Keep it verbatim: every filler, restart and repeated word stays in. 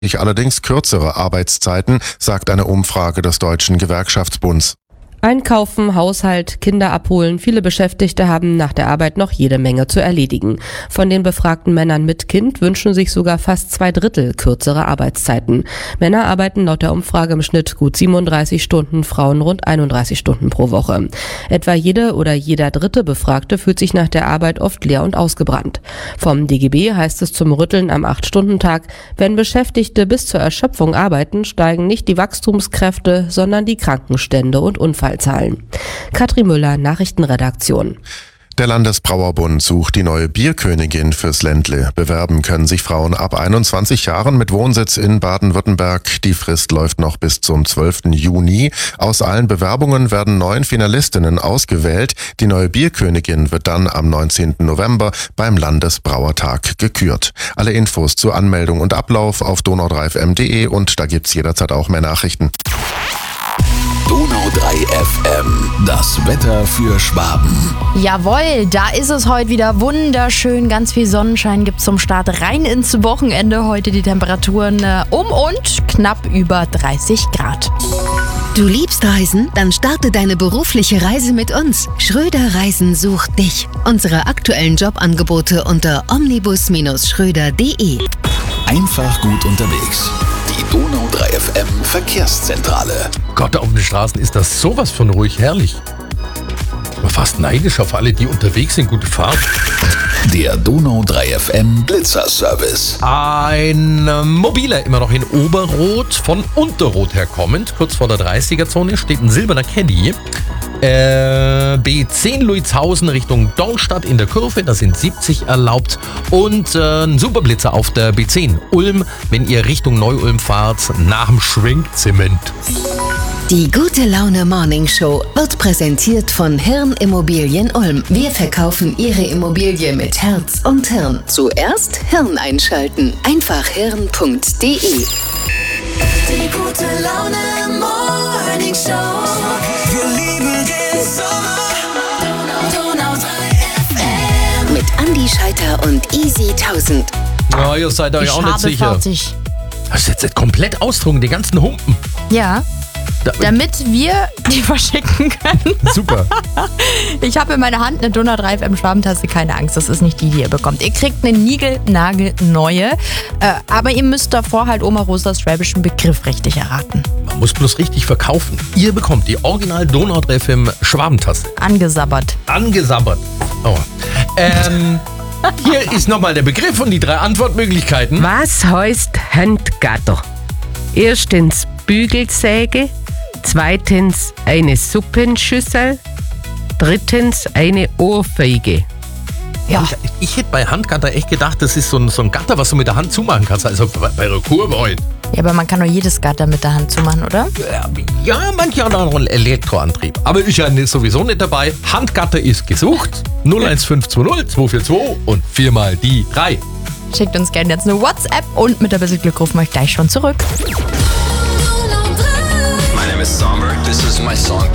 allerdings kürzere Arbeitszeiten, sagt eine Umfrage des Deutschen Gewerkschaftsbunds. Einkaufen, Haushalt, Kinder abholen. Viele Beschäftigte haben nach der Arbeit noch jede Menge zu erledigen. Von den befragten Männern mit Kind wünschen sich sogar fast zwei Drittel kürzere Arbeitszeiten. Männer arbeiten laut der Umfrage im Schnitt gut siebenunddreißig Stunden, Frauen rund einunddreißig Stunden pro Woche. Etwa jede oder jeder dritte Befragte fühlt sich nach der Arbeit oft leer und ausgebrannt. Vom D G B heißt es zum Rütteln am acht-Stunden-Tag, wenn Beschäftigte bis zur Erschöpfung arbeiten, steigen nicht die Wachstumskräfte, sondern die Krankenstände und Unfallzahlen. Katrin Müller, Nachrichtenredaktion. Der Landesbrauerbund sucht die neue Bierkönigin fürs Ländle. Bewerben können sich Frauen ab einundzwanzig Jahren mit Wohnsitz in Baden-Württemberg. Die Frist läuft noch bis zum zwölften Juni. Aus allen Bewerbungen werden neun Finalistinnen ausgewählt. Die neue Bierkönigin wird dann am neunzehnten November beim Landesbrauertag gekürt. Alle Infos zur Anmeldung und Ablauf auf donau drei f m punkt d e und da gibt's jederzeit auch mehr Nachrichten. Donau drei F M, das Wetter für Schwaben. Jawohl, da ist es heute wieder wunderschön. Ganz viel Sonnenschein gibt es zum Start rein ins Wochenende. Heute die Temperaturen äh, um und knapp über dreißig Grad. Du liebst Reisen? Dann starte deine berufliche Reise mit uns. Schröder Reisen sucht dich. Unsere aktuellen Jobangebote unter omnibus schröder punkt de. Einfach gut unterwegs. Die Donau drei F M Verkehrszentrale. Gott, auf den Straßen ist das sowas von ruhig herrlich. Ich bin fast neidisch auf alle, die unterwegs sind. Gute Fahrt. Der Donau drei F M Blitzerservice. Ein äh, Mobiler, immer noch in Oberrot, von Unterrot herkommend. Kurz vor der dreißiger-Zone steht ein silberner Caddy. Äh, B zehn Luizhausen Richtung Dornstadt in der Kurve, da sind siebzig erlaubt. Und äh, ein Superblitzer auf der B zehn Ulm, wenn ihr Richtung Neu-Ulm fahrt, nach dem Schwenkzement. Die Gute Laune Morning Show wird präsentiert von Hirn Immobilien Ulm. Wir verkaufen Ihre Immobilie mit Herz und Hirn. Zuerst Hirn einschalten. Einfach hirn punkt de. Die Gute Laune Morning Show. Wir lieben den Sommer. Donau drei F M. Mit Andi Scheiter und Easy tausend. Ja, ihr seid euch Ich auch nicht habe sicher. fertig. Das ist jetzt komplett austrunken, die ganzen Humpen. Ja, Da, damit wir die verschicken können. super. Ich habe in meiner Hand eine Donau drei F M Schwabentasse, keine Angst, das ist nicht die, die ihr bekommt. Ihr kriegt eine niegelnagelneue, äh, aber ihr müsst davor halt Oma Rosas schwäbischen Begriff richtig erraten. Man muss bloß richtig verkaufen. Ihr bekommt die Original Donau drei F M Schwabentasse. Angesabbert. Angesabbert. Oh. Ähm, hier ist nochmal der Begriff und die drei Antwortmöglichkeiten. Was heißt Handgatter? Erstens Bügelsäge, zweitens eine Suppenschüssel, drittens eine Ohrfeige. Ja. Ich, ich hätte bei Handgatter echt gedacht, das ist so ein, so ein Gatter, was du mit der Hand zumachen kannst. Also bei, bei einer Kurve heute. Ja, aber man kann doch jedes Gatter mit der Hand zumachen, oder? Ja, manche haben auch einen Elektroantrieb. Aber ich ja sowieso nicht dabei. Handgatter ist gesucht. null eins fünf zwei null zwei vier zwei und viermal die drei. Schickt uns gerne jetzt eine WhatsApp und mit ein bisschen Glück rufen wir euch gleich schon zurück. My name is Summer. This is my song.